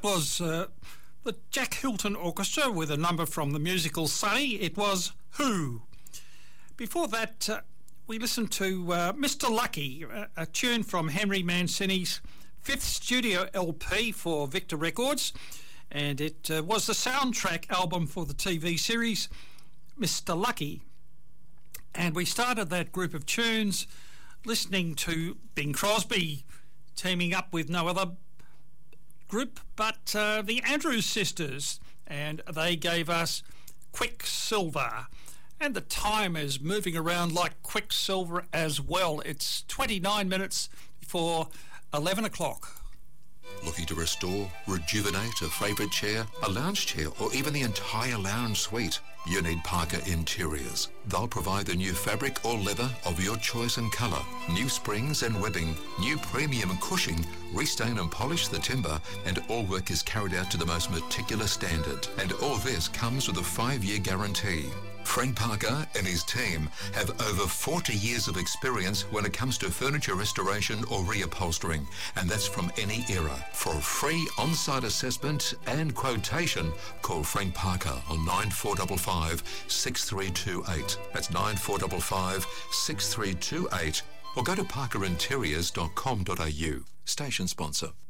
was the Jack Hilton Orchestra with a number from the musical Sunny. It was Who. Before that, we listened to Mr. Lucky, a tune from Henry Mancini's 5th studio LP for Victor Records, and it was the soundtrack album for the TV series Mr. Lucky. And we started that group of tunes listening to Bing Crosby teaming up with no other group but the Andrews Sisters, and they gave us Quicksilver. And the time is moving around like quicksilver as well. It's 29 minutes before 11 o'clock. Looking to restore, rejuvenate a favourite chair, a lounge chair, or even the entire lounge suite? You need Parker Interiors. They'll provide the new fabric or leather of your choice and colour, new springs and webbing, new premium cushioning, restain and polish the timber, and all work is carried out to the most meticulous standard. And all this comes with a 5-year guarantee. Frank Parker and his team have over 40 years of experience when it comes to furniture restoration or reupholstering, and that's from any era. For a free on-site assessment and quotation, call Frank Parker on 9455 6328. That's 9455 6328, or go to parkerinteriors.com.au. Station sponsor.